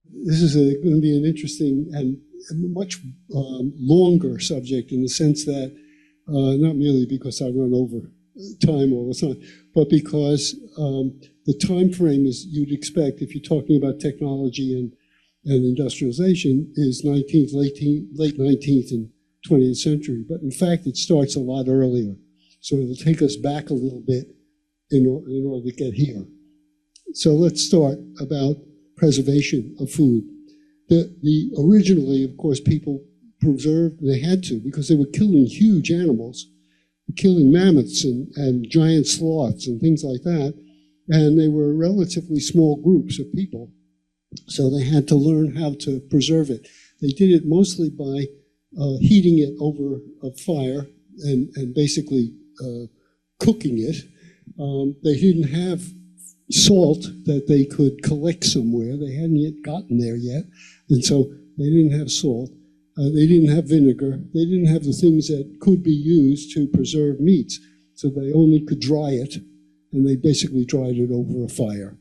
this is going to be an interesting and much longer subject in the sense that, not merely because I run over time all the time, but because the time frame is you'd expect if you're talking about technology and industrialization is late 19th and 20th century. But in fact, it starts a lot earlier. So it'll take us back a little bit in order to get here. So let's start about preservation of food. Originally, of course, people preserved, they had to, because they were killing huge animals, killing mammoths and giant sloths and things like that. And they were relatively small groups of people. So they had to learn how to preserve it. They did it mostly by heating it over a fire and basically cooking it. They didn't have salt that they could collect somewhere. They hadn't yet gotten there yet. And so they didn't have salt. They didn't have vinegar. They didn't have the things that could be used to preserve meats. So they only could dry it, and they basically dried it over a fire.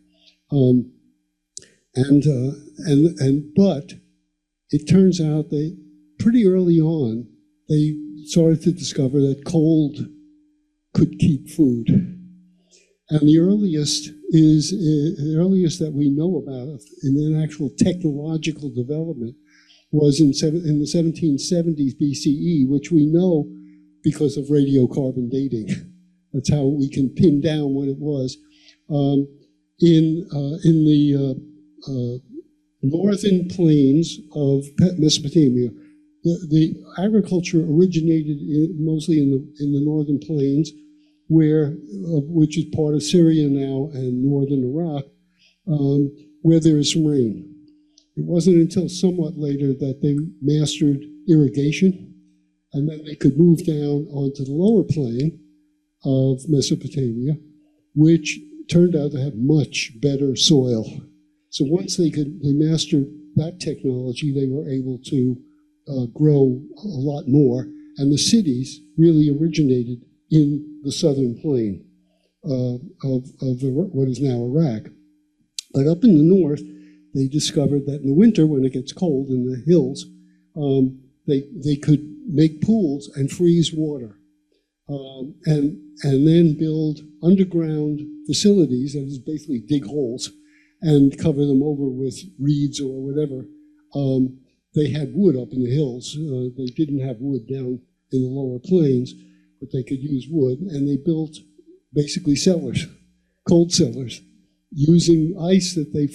But it turns out they pretty early on they started to discover that cold could keep food, and the earliest that we know about in an actual technological development was in the 1770s BCE, which we know because of radiocarbon dating. That's how we can pin down what it was. In the northern plains of Mesopotamia, the agriculture originated mostly in the northern plains, which is part of Syria now and northern Iraq, where there is some rain. It wasn't until somewhat later that they mastered irrigation, and then they could move down onto the lower plain of Mesopotamia, which turned out to have much better soil. So once they mastered that technology, they were able to grow a lot more, and the cities really originated in the southern plain of what is now Iraq. But up in the north, they discovered that in the winter, when it gets cold in the hills, they could make pools and freeze water, and then build underground facilities, that is basically dig holes, and cover them over with reeds or whatever. They had wood up in the hills. They didn't have wood down in the lower plains, but they could use wood, and they built basically cellars, cold cellars, using ice that they